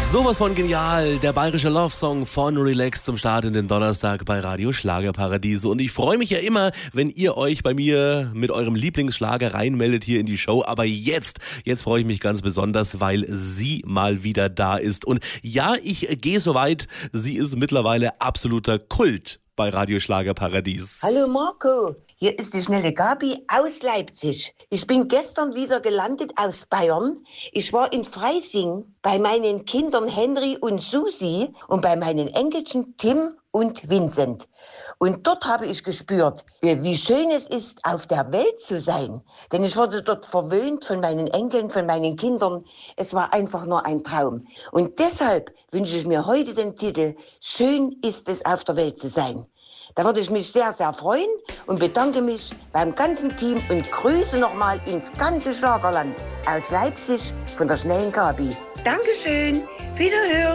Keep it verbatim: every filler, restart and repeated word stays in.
Sowas von genial, der bayerische Love-Song von Relax zum Start in den Donnerstag bei Radio Schlagerparadiese. Und ich freue mich ja immer, wenn ihr euch bei mir mit eurem Lieblingsschlager reinmeldet hier in die Show. Aber jetzt, jetzt freue ich mich ganz besonders, weil sie mal wieder da ist. Und ja, ich gehe so weit, sie ist mittlerweile absoluter Kult bei Radio Schlagerparadies. Hallo Marco, hier ist die schnelle Gabi aus Leipzig. Ich bin gestern wieder gelandet aus Bayern. Ich war in Freising bei meinen Kindern Henry und Susi und bei meinen Enkelchen Tim und Vincent. Und dort habe ich gespürt, wie schön es ist, auf der Welt zu sein. Denn ich wurde dort verwöhnt von meinen Enkeln, von meinen Kindern. Es war einfach nur ein Traum. Und deshalb wünsche ich mir heute den Titel Schön ist es, auf der Welt zu sein. Da würde ich mich sehr, sehr freuen und bedanke mich beim ganzen Team und grüße nochmal ins ganze Schlagerland aus Leipzig von der schnellen Gabi. Dankeschön, wiederhören.